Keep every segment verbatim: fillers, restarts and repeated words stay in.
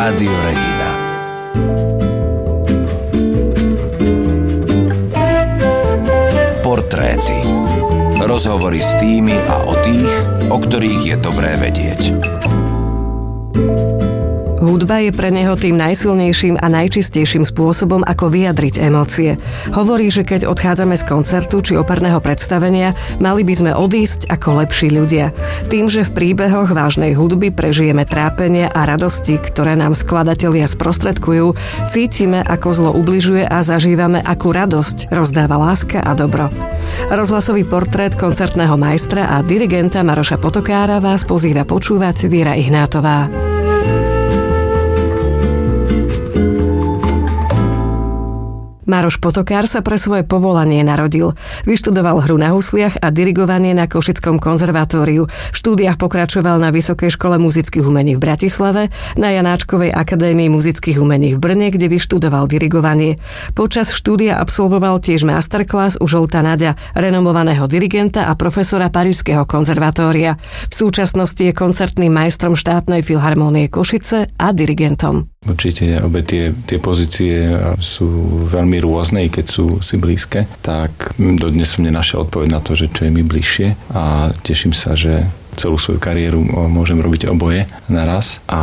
Rádio Regina. Portréty. Rozhovory s tými a o tých, o ktorých je dobré vedieť. Hudba je pre neho tým najsilnejším a najčistejším spôsobom, ako vyjadriť emócie. Hovorí, že keď odchádzame z koncertu či operného predstavenia, mali by sme odísť ako lepší ľudia. Tým, že v príbehoch vážnej hudby prežijeme trápenie a radosti, ktoré nám skladatelia sprostredkujú, cítime, ako zlo ubližuje a zažívame, akú radosť rozdáva láska a dobro. Rozhlasový portrét koncertného majstra a dirigenta Maroša Potokára vás pozýva počúvať Víra Ihnátová. Maroš Potokár sa pre svoje povolanie narodil. Vyštudoval hru na husliach a dirigovanie na Košickom konzervatóriu. V štúdiách pokračoval na Vysokej škole muzických umení v Bratislave, na Janáčkovej akadémii muzických umení v Brne, kde vyštudoval dirigovanie. Počas štúdia absolvoval tiež masterclass u Žolta Naďa, renomovaného dirigenta a profesora Parížskeho konzervatória. V súčasnosti je koncertným majstrom štátnej filharmónie Košice a dirigentom. Určite obe tie, tie pozície sú veľmi rôzne, keď sú si blízke, tak dodnes som nenašiel odpoveď na to, že čo je mi bližšie a teším sa, že celú svoju kariéru môžem robiť oboje naraz a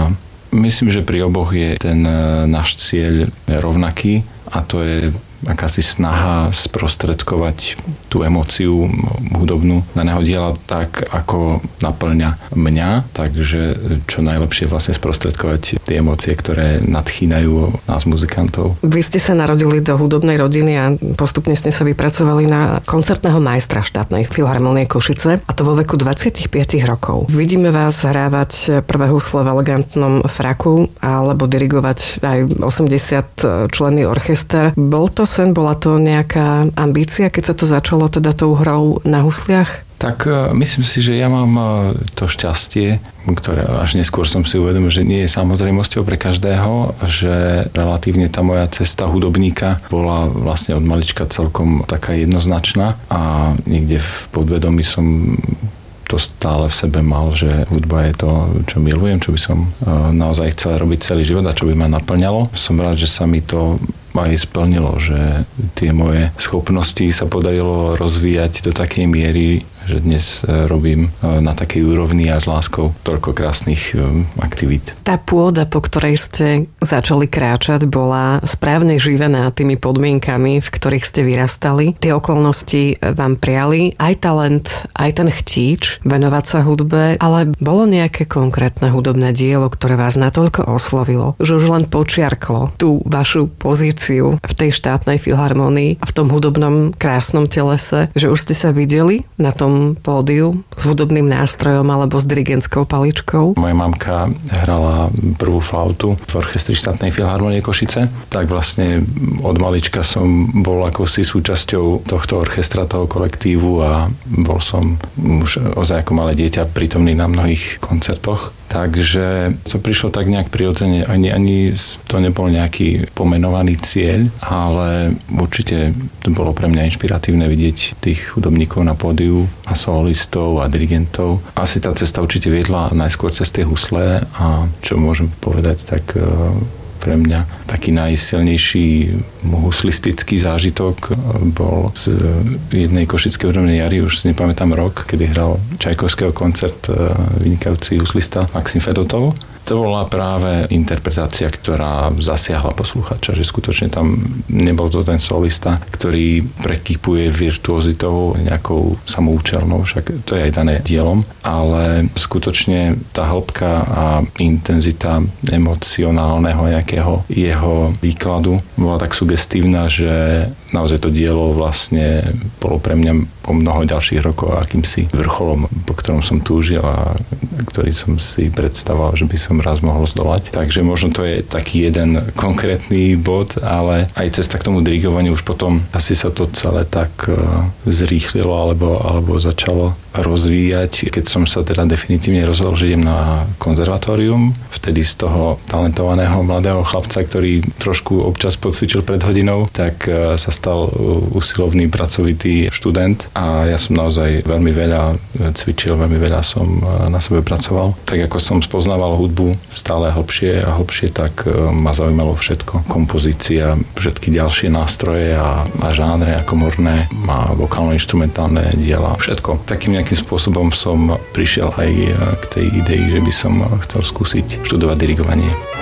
myslím, že pri oboch je ten náš cieľ rovnaký a to je akási snaha sprostredkovať tú emóciu hudobnú daného diela tak, ako naplňa mňa, takže čo najlepšie vlastne sprostredkovať tie emócie, ktoré nadchýnajú nás muzikantov. Vy ste sa narodili do hudobnej rodiny a postupne ste sa vypracovali na koncertného majstra štátnej filharmónie Košice a to vo veku dvadsaťpäť rokov. Vidíme vás hrávať prvé husle v elegantnom fraku alebo dirigovať aj osemdesiat členný orchester. Bol to sen, bola to nejaká ambícia, keď sa to začalo teda tou hrou na husliach? Tak myslím si, že ja mám to šťastie, ktoré až neskôr som si uvedomil, že nie je samozrejmosťou pre každého, že relatívne tá moja cesta hudobníka bola vlastne od malička celkom taká jednoznačná a niekde v podvedomí som to stále v sebe mal, že hudba je to, čo milujem, čo by som naozaj chcel robiť celý život a čo by ma naplňalo. Som rád, že sa mi to aj splnilo, že tie moje schopnosti sa podarilo rozvíjať do takej miery, že dnes robím na takej úrovni a s láskou toľko krásnych aktivít. Tá pôda, po ktorej ste začali kráčať, bola správne živená tými podmienkami, v ktorých ste vyrastali. Tie okolnosti vám priali aj talent, aj ten chtíč venovať sa hudbe, ale bolo nejaké konkrétne hudobné dielo, ktoré vás natoľko oslovilo, že už len počiarklo tú vašu pozíciu v tej štátnej filharmónii a v tom hudobnom krásnom telese, že už ste sa videli na tom pódiu s hudobným nástrojom alebo s dirigentskou paličkou? Moja mamka hrala prvú flautu v orchestri štátnej filharmónie Košice, tak vlastne od malička som bol akousi súčasťou tohto orchestra, toho kolektívu a bol som už ozaj ako malé dieťa prítomný na mnohých koncertoch. Takže to prišlo tak nejak prirodzene, ani, ani to nebol nejaký pomenovaný cieľ, ale určite to bolo pre mňa inšpiratívne vidieť tých hudobníkov na pódiu a solistov a dirigentov. Asi tá cesta určite viedla najskôr cez tie husle a čo môžem povedať, tak pre mňa taký najsilnejší huslistický zážitok bol z jednej košickej hudobnej jary, už si nepamätám rok, kedy hral Čajkovského koncert vynikajúci huslista Maxim Fedotov. To bola práve interpretácia, ktorá zasiahla posluchača, že skutočne tam nebol to ten solista, ktorý prekypuje virtuozitou nejakou samoučelnou, však to je aj dané dielom, ale skutočne tá hĺbka a intenzita emocionálneho nejakého jeho výkladu bola tak sugestívna, že naozaj to dielo vlastne bolo pre mňa po mnoho ďalších rokov akýmsi vrcholom, po ktorom som túžil a ktorý som si predstavoval, že by som raz mohol zdolať. Takže možno to je taký jeden konkrétny bod, ale aj cesta k tomu dirigovaniu už potom asi sa to celé tak zrýchlilo alebo, alebo začalo rozvíjať, keď som sa teda definitívne rozhodol, že idem na konzervatórium. Vtedy z toho talentovaného mladého chlapca, ktorý trošku občas podcvičil pred hodinou, tak sa stal usilovný, pracovitý študent a ja som naozaj veľmi veľa cvičil, veľmi veľa som na sebe pracoval. Tak ako som spoznával hudbu stále hlbšie a hlbšie, tak ma zaujímalo všetko. Kompozícia, všetky ďalšie nástroje a, a žánre a komorné, a vokálno-inštrumentálne diela, všetko. Takým nejakým spôsobom som prišiel aj k tej idei, že by som chcel skúsiť študovať dirigovanie.